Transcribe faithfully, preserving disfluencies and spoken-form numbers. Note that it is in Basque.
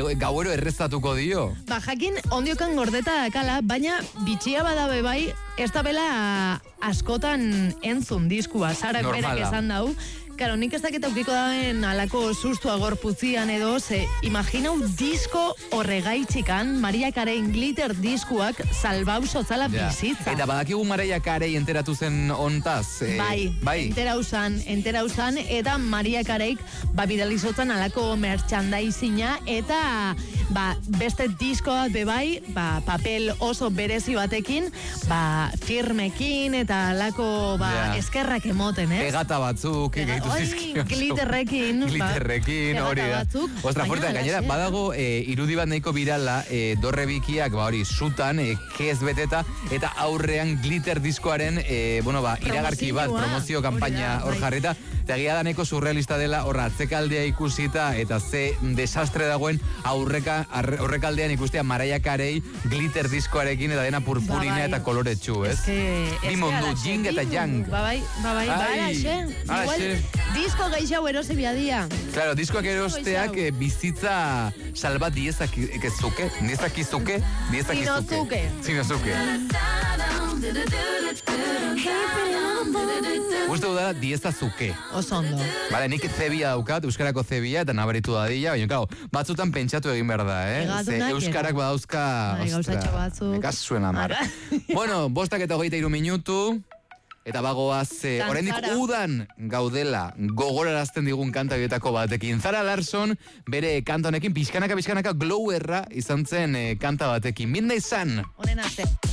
gauero erreztatuko dio. Ba, jakin, ondiokan gordeta dakala, baina bitxia badabe bai, ez da bela askotan entzun diskua, Sarak berak esan dau. Karo, nik ez dakit aukiko daben alako sustua gorputzian edo, ze imaginau disko horregaitxikan, Maria Carey Glitter diskuak salbau sotzala ja. bizitza. Eta badakigu Maria Carey enteratu zen ontaz. Eh, bai, bai, entera usan, entera usan, eta Maria Carey ba, bidalizotzen alako merchandisina, eta ba, beste diskoak bebai, ba, papel oso berezi batekin, ba, firmekin, eta alako ba, ja. eskerrak emoten, eh? Pegata batzuk, Pega, Hori, glitterrekin. Glitterrekin, hori da. Ostra, fuerte, gainera, badago e, irudi bat nahiko birala, e, dorre bikiak, ba hori, sutan, e, kez beteta, eta aurrean glitter diskoaren, e, bueno, ba, iragarki bat, promozio kanpaina hor jarrita, eta gira da nahiko surrealista dela, horra, atzekaldea ikusita, eta ze desastre dagoen aurreka, aurrekaldean ikustea Mariah Carey glitter diskoarekin, eta dena purpurina ba, eta koloretsu, ez? Bi mundu, jing eta yang. Ba, bai, ba, bai, ba, alaxe. Disko geixau erosi biadia. Claro, diskoak erosteak eh, bizitza salbat diezakizuke, diezakizuke, diezakizuke. Zinozuke. Uste du da, diezazuke. Osondo. Vale, nik zebia daukat, euskarako zebia, eta nabaritu dadila, baina, claro, batzutan pentsatu egin behar da, eh? Ze euskarak badauzka, ostra, nekaz suena mar. Bueno, bostak eta hogeita iru minutu, eta bagoaz, eh, oraindik udan gaudela gogorarazten digun kanta bietako batekin. Zara Larson, bere kanta honekin, pixkanaka, pixkanaka, glowerra izan zen eh, kanta batekin. Midnight Sun. Honen arte.